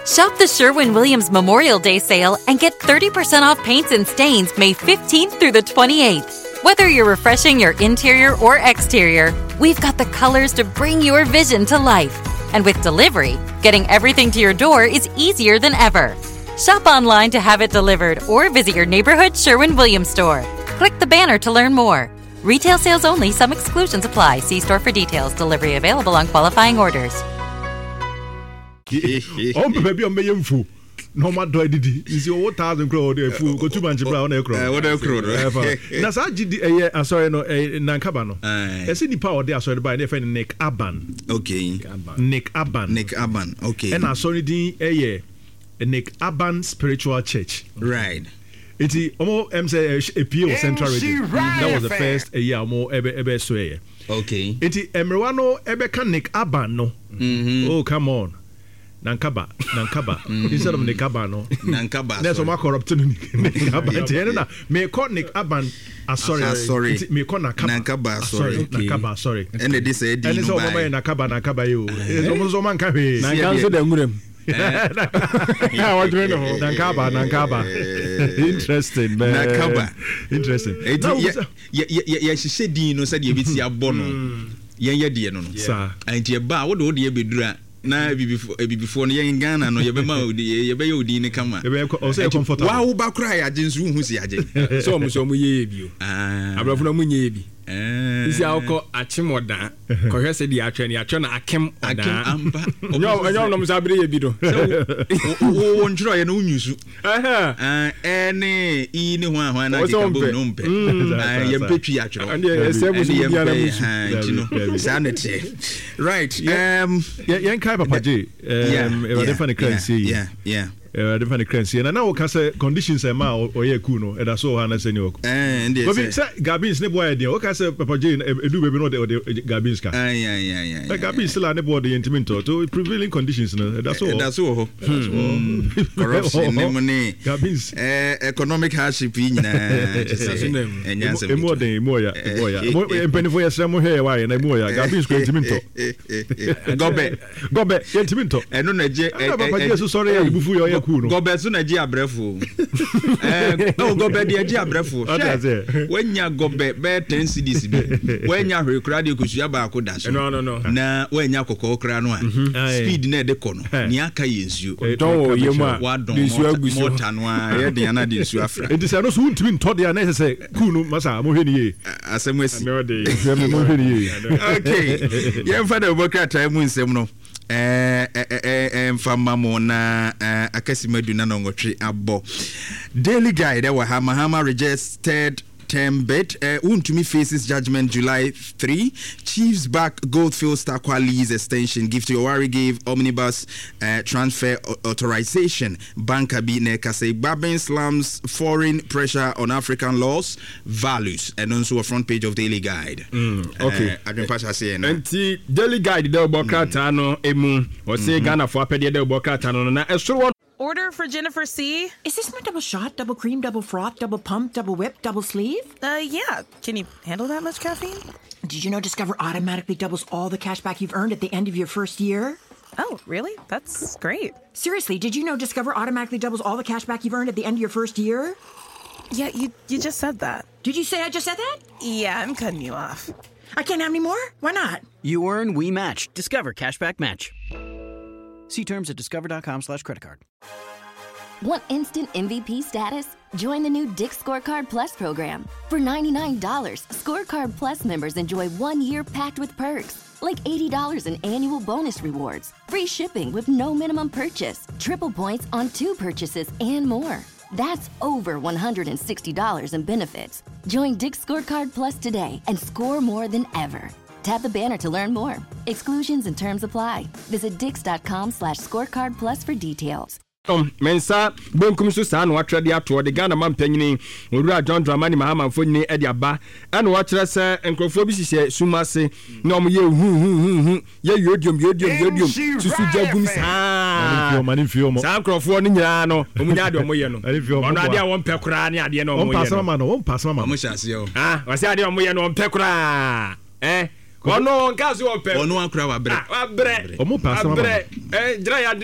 Shop the Sherwin-Williams Memorial Day sale and get 30% off paints and stains May 15th through the 28th. Whether you're refreshing your interior or exterior, we've got the colors to bring your vision to life. And with delivery, getting everything to your door is easier than ever. Shop online to have it delivered or visit your neighborhood Sherwin-Williams store. Click the banner to learn more. Retail sales only. Some exclusions apply. See store for details. Delivery available on qualifying orders. Oh, baby, I'm being fool. No matter did is your 1,000 crore fool go 2 months brown aircrow. What aircrow? That's how GD. Sorry, no, Nankabano. I see the power there. Sorry, by the Nick Aban. Okay, Nick Aban. Okay, and I saw the Nick Aban Spiritual Church. Right. It's almost a Central Radio. That was the first year more ever sway. Okay. It's Emerano Ebeka Nick Aban. No. Oh, come on. Nankaba. Instead of Nick Aban. No. Nankaba. That's what my corruption. Nankaba. May call Nick Aban. Sorry. May call Nankaba. Sorry. Nankaba. Sorry. And they said, and it's all my Nakaba. You. It's almost all man can be. Nankaba. Interesting, man. Nakaba. Interesting. Yeah, she said, you know, said you be a bono. Yeah, dear, no, sir. And your bar, what would you be dra? Na before in Ghana no yebema odi yebe odi ne kama also comfortable wa wo ba kra ya agent hu si age so mo ye bi o abrafo na mo nye bi isi akọ achimoda ko hwese di atwe na akem oda amba yo no mo sabire ye bi do wo njro ye na unyusu ene I ne ho na je kabo no mpe ye mpetwi atwe and ye se mo so bia na musu sanity right yen kai papa J different currency different currency and now can say conditions am or ye cool no and so na say ni work and say Gabins ne boy dey o can say papa J do baby no the Gabins ka Gabins still na boy the intimate to prevailing conditions no that's all corruption money Gabins economic hardship nyina more than more ya empany for yesem here why na more ya Gabins ko intimate gobe intimate eno na je papa J so sorry ya bufu yo go beso na ji abrefo go be de ji abrefo wanya go be 10 cedis bi wanya hwekura de kusua ba ko da so no na wanya kokko kra no a speed na de ko no ni aka yensuo don yema yensuo agusu mota no a ye de na de yensuo afra it is no so ntimi ntode ya na say kunu masa mo hwe ni ye asemwesi mo hwe ni ye okay ye fa da bokra time mu nsem no mfama mona akasimadu na ngotwe abo Daily Guide Mahama registered term bid Untumi faces judgment July 3. Chiefs back Goldfield Starqua lease extension. Gift Owari gave omnibus transfer authorization. Banka B Neka say Babin slams foreign pressure on African laws values and also a front page of Daily Guide. Okay. And Daily Guide the Bokata no emu or say Ghana for pedia the Bokata no na esro. Order for Jennifer C. Is this my double shot, double cream, double froth, double pump, double whip, double sleeve? Yeah. Can you handle that much caffeine? Did you know Discover automatically doubles all the cash back you've earned at the end of your first year? Oh, really? That's great. Seriously, did you know Discover automatically doubles all the cash back you've earned at the end of your first year? Yeah, you just said that. Did you say I just said that? Yeah, I'm cutting you off. I can't have any more? Why not? You earn, we match. Discover Cashback Match. See terms at discover.com/creditcard. Want instant MVP status? Join the new Dick's Scorecard Plus program. For $99, Scorecard Plus members enjoy 1 year packed with perks, like $80 in annual bonus rewards, free shipping with no minimum purchase, triple points on 2 purchases, and more. That's over $160 in benefits. Join Dick's Scorecard Plus today and score more than ever. Tap the banner to learn more. Exclusions and terms apply. Visit dix.com/scorecard plus for details. Mensa bonkum so sa no atwede ato de Ghana mampanyini Owura John Dramani Mahama mfoni edi aba ana wa kire se enkrofo bi hihye sumase na omo ye hu ye yodium susu jagum sa manifio mo sa enkrofo no nyina no omunya de omo ye no ono ade a won pekura ne ade no omo ye no pass mama omo hyase o wase ade omo ye no pekura ono nkaso ope ono akura wa bre omo pass mama jira ya